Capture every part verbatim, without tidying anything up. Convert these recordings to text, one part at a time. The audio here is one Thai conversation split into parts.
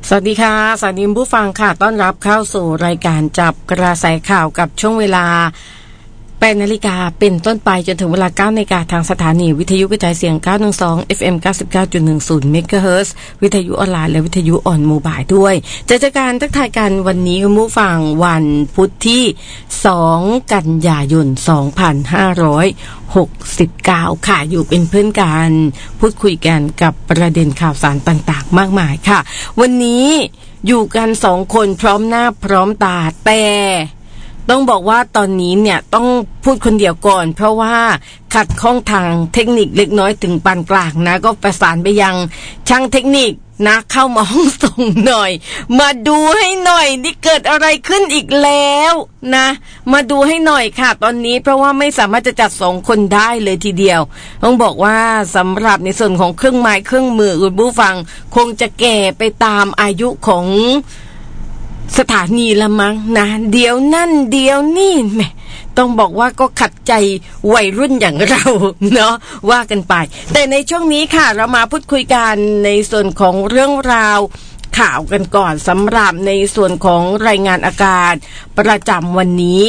สวัสดีค่ะสวัสดีผู้ฟังค่ะต้อนรับเข้าสู่รายการจับกระแสข่าวกับช่วงเวลาแปดนาฬิกาเป็นต้นไปจนถึงเวลาเก้านาฬิกาทางสถานีวิทยุกระจายเสียงเก้าหนึ่งสอง เอฟ เอ็ม เก้าสิบเก้าจุดหนึ่งศูนย์ เมกะเฮิรตซ์วิทยุออนไลน์และวิทยุออนโมบายด้วยจะจัดการทักทายกันวันนี้คุณผู้ฟังวันพุธที่สองกันยายนสองพันห้าร้อยหกสิบเก้าค่ะอยู่เป็นเพื่อนกันพูดคุยกันกับประเด็นข่าวสารต่างๆมากมายค่ะวันนี้อยู่กันสองคนพร้อมหน้าพร้อมตาแต่ต้องบอกว่าตอนนี้เนี่ยต้องพูดคนเดียวก่อนเพราะว่าขัดข้องทางเทคนิคเล็กน้อยถึงปานกลางนะก็ประสานไปยังช่างเทคนิคนะเข้ามาห้องส่งหน่อยมาดูให้หน่อยนี่เกิดอะไรขึ้นอีกแล้วนะมาดูให้หน่อยค่ะตอนนี้เพราะว่าไม่สามารถจะจัดสองคนได้เลยทีเดียวต้องบอกว่าสำหรับในส่วนของเครื่องไม้เครื่องมือคุณผู้ฟังคงจะแก่ไปตามอายุของสถานีละมั้งนะเดี๋ยวนั่นเดี๋ยวนี่แหมต้องบอกว่าก็ขัดใจวัยรุ่นอย่างเราเนาะว่ากันไปแต่ในช่วงนี้ค่ะเรามาพูดคุยกันในส่วนของเรื่องราวข่าวกันก่อนสำหรับในส่วนของรายงานอากาศประจำวันนี้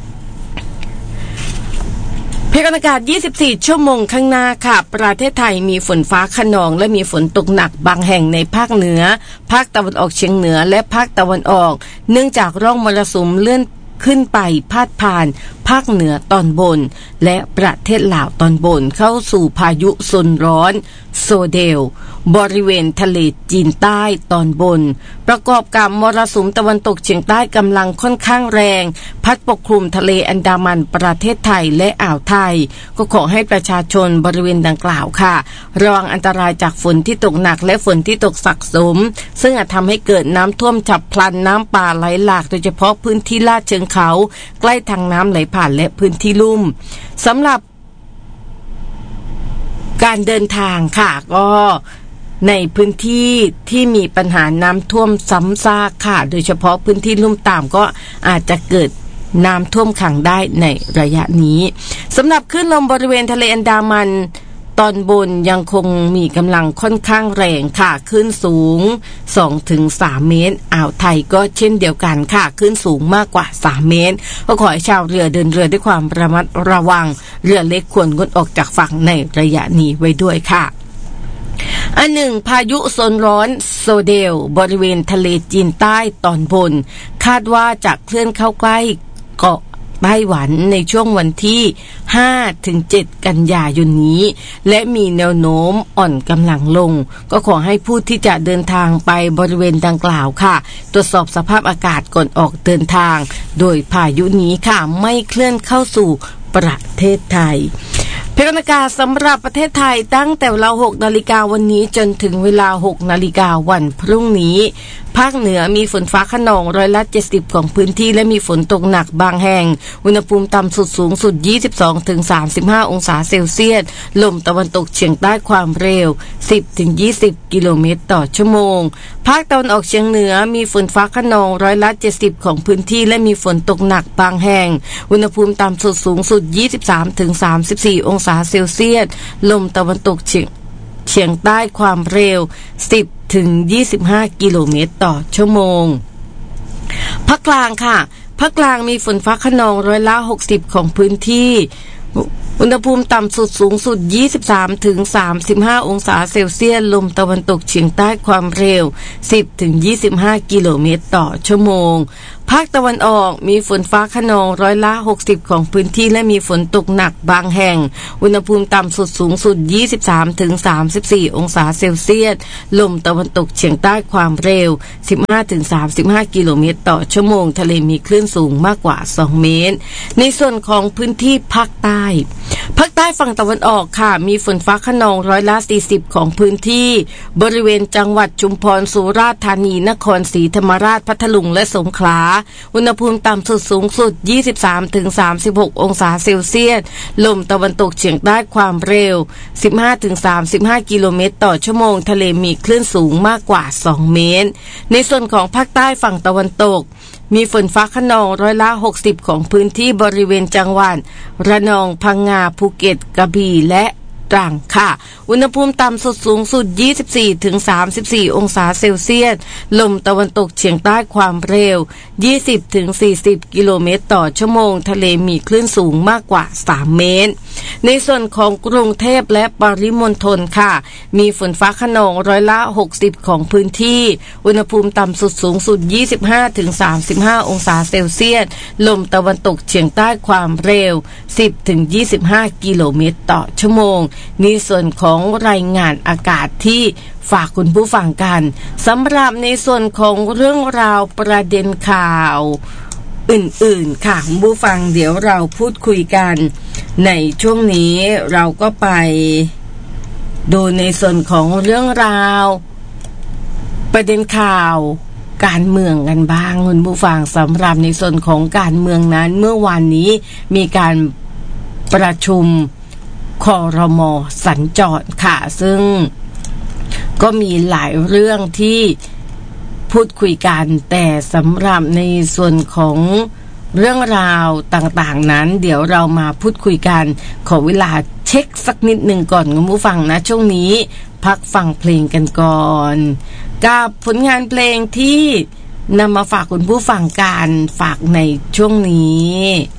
พยากรณ์อากาศยี่สิบสี่ชั่วโมงข้างหน้าค่ะประเทศไทยมีฝนฟ้าคะนองและมีฝนตกหนักบางแห่งในภาคเหนือภาคตะวันออกเฉียงเหนือและภาคตะวันออกเนื่องจากร่องมรสุมเลื่อนขึ้นไปพาดผ่านภาคเหนือตอนบนและประเทศลาวตอนบนเข้าสู่พายุโซนร้อนโซเดลบริเวณทะเลจีนใต้ตอนบนประกอบกับมรสุมตะวันตกเฉียงใต้กำลังค่อนข้างแรงพัดปกคลุมทะเลอันดามันประเทศไทยและอ่าวไทยก็ขอให้ประชาชนบริเวณดังกล่าวค่ะระวังอันตรายจากฝนที่ตกหนักและฝนที่ตกสะสมซึ่งอาจทำให้เกิดน้ำท่วมฉับพลันน้ำป่าไหลหลากโดยเฉพาะพื้นที่ลาดเชิงเขาใกล้ทางน้ำไหลผ่านและพื้นที่ลุ่มสำหรับการเดินทางค่ะก็ในพื้นที่ที่มีปัญหาน้ำท่วมซ้ำซากค่ะโดยเฉพาะพื้นที่ลุ่มต่ำก็อาจจะเกิดน้ำท่วมขังได้ในระยะนี้สำหรับคลื่นลมบริเวณทะเลอันดามันตอนบนยังคงมีกำลังค่อนข้างแรงค่ะคลื่นสูง สองถึงสาม เมตรอ่าวไทยก็เช่นเดียวกันค่ะคลื่นสูงมากกว่าสามเมตรก็ขอให้ชาวเรือเดินเรือด้วยความระมัดระวังเรือเล็กควรงดออกจากฝั่งในระยะนี้ไว้ด้วยค่ะอันหนึ่งพายุโซนร้อนโซเดลบริเวณทะเลจีนใต้ตอนบนคาดว่าจะเคลื่อนเข้าใกล้เกาะไต้หวันในช่วงวันที่ ห้าถึงเจ็ด กันยายนนี้และมีแนวโน้มอ่อนกำลังลงก็ขอให้ผู้ที่จะเดินทางไปบริเวณดังกล่าวค่ะตรวจสอบสภาพอากาศก่อนออกเดินทางโดยพายุนี้ค่ะไม่เคลื่อนเข้าสู่ประเทศไทยพยากรณ์อากาศสำหรับประเทศไทยตั้งแต่เวลา หกนาฬิกาวันนี้จนถึงเวลา หกนาฬิกาวันพรุ่งนี้ภาคเหนือมีฝนฟ้าคะนองร้อยละเจ็ดสิบของพื้นที่และมีฝนตกหนักบางแห่งอุณหภูมิต่ำสุดสูงสุด ยี่สิบสองถึงสามสิบห้า องศาเซลเซียสลมตะวันตกเฉียงใต้ความเร็ว สิบถึงยี่สิบ กิโลเมตรต่อชั่วโมงภาคตะวันออกเฉียงเหนือมีฝนฟ้าคะนองร้อยละเจ็ดสิบของพื้นที่และมีฝนตกหนักบางแห่งอุณหภูมิต่ำสุดสูงสุด ยี่สิบสามถึงสามสิบสี่ องศาเซลเซียสลมตะวันตกเฉียงเฉียงใต้ความเร็ว สิบถึงยี่สิบห้า กิโลเมตรต่อชั่วโมงภาคกลางค่ะภาคกลางมีฝนฟ้าคะนองร้อยละหกสิบของพื้นที่อุณหภูมิต่ำสุดสูงสุด ยี่สิบสามถึงสามสิบห้า องศาเซลเซียสลมตะวันตกเฉียงใต้ความเร็ว สิบถึงยี่สิบห้า กิโลเมตรต่อชั่วโมงภาคตะวันออกมีฝนฟ้าคะนองร้อยละหกสิบของพื้นที่และมีฝนตกหนักบางแห่งอุณหภูมิต่ำสุดสูงสุด ยี่สิบสามถึงสามสิบสี่ องศาเซลเซียสลมตะวันตกเฉียงใต้ความเร็ว สิบห้าถึงสามสิบห้า กิโลเมตรต่อชั่วโมงทะเลมีคลื่นสูงมากกว่าสองเมตรในส่วนของพื้นที่ภาคใต้ภาคใต้ฝั่งตะวันออกค่ะมีฝนฟ้าคะนองร้อยละสี่สิบของพื้นที่บริเวณจังหวัดชุมพรสุราษฎร์ธานีนครศรีธรรมราชพัทลุงและสงขลาอุณหภูมิต่ำสุดสูงสุด ยี่สิบสามถึงสามสิบหก องศาเซลเซียสลมตะวันตกเฉียงใต้ความเร็ว สิบห้าถึงสามสิบห้า กิโลเมตรต่อชั่วโมงทะเลมีคลื่นสูงมากกว่าสองเมตรในส่วนของภาคใต้ฝั่งตะวันตกมีฝนฟ้าคะนองร้อยละหกสิบของพื้นที่บริเวณจังหวัดระนองพังงาภูเก็ตกระบี่และตรังค่ะอุณหภูมิต่ำสุดสูงสุด ยี่สิบสี่ถึงสามสิบสี่ องศาเซลเซียสลมตะวันตกเฉียงใต้ความเร็ว ยี่สิบถึงสี่สิบ กิโลเมตรต่อชั่วโมงทะเลมีคลื่นสูงมากกว่าสามเมตรในส่วนของกรุงเทพและปริมณฑลค่ะมีฝนฟ้าคะนองร้อยละหกสิบของพื้นที่อุณหภูมิต่ำสุดสูงสุด ยี่สิบห้าถึงสามสิบห้า องศาเซลเซียสลมตะวันตกเฉียงใต้ความเร็ว สิบถึงยี่สิบห้า กิโลเมตรต่อชั่วโมงนี่ส่วนของรายงานอากาศที่ฝากคุณผู้ฟังกันสำหรับในส่วนของเรื่องราวประเด็นข่าวอื่นๆค่ะคุณผู้ฟังเดี๋ยวเราพูดคุยกันในช่วงนี้เราก็ไปดูในส่วนของเรื่องราวประเด็นข่าวการเมืองกันบ้างคุณผู้ฟังสำหรับในส่วนของการเมืองนั้นเมื่อวานนี้มีการประชุมครม.สัญจรค่ะซึ่งก็มีหลายเรื่องที่พูดคุยกันแต่สำหรับในส่วนของเรื่องราวต่างๆนั้นเดี๋ยวเรามาพูดคุยกันขอเวลาเช็คสักนิดหนึ่งก่อนคุณผู้ฟังนะช่วงนี้พักฟังเพลงกันก่อนกับผลงานเพลงที่นำมาฝากคุณผู้ฟังกันฝากในช่วงนี้